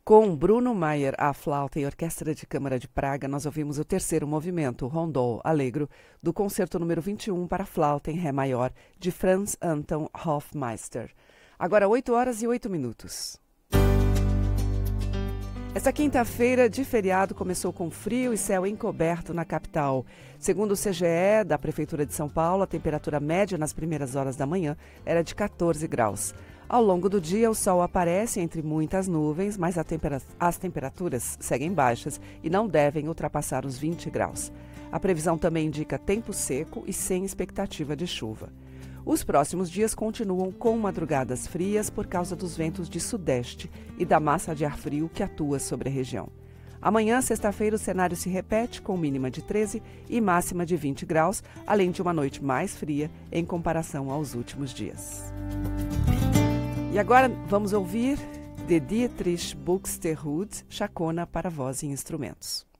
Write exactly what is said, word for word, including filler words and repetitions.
Com Bruno Maier à flauta e Orquestra de Câmara de Praga, nós ouvimos o terceiro movimento, Rondó Allegro, do concerto número vinte e um para flauta em Ré maior, de Franz Anton Hofmeister. Agora oito horas e oito minutos. Esta quinta-feira de feriado começou com frio e céu encoberto na capital. Segundo o C G E da Prefeitura de São Paulo, a temperatura média nas primeiras horas da manhã era de catorze graus. Ao longo do dia, o sol aparece entre muitas nuvens, mas a tempera- as temperaturas seguem baixas e não devem ultrapassar os vinte graus. A previsão também indica tempo seco e sem expectativa de chuva. Os próximos dias continuam com madrugadas frias por causa dos ventos de sudeste e da massa de ar frio que atua sobre a região. Amanhã, sexta-feira, o cenário se repete com mínima de treze e máxima de vinte graus, além de uma noite mais fria em comparação aos últimos dias. E agora vamos ouvir de Dietrich Buxtehude, Chacona para voz e instrumentos.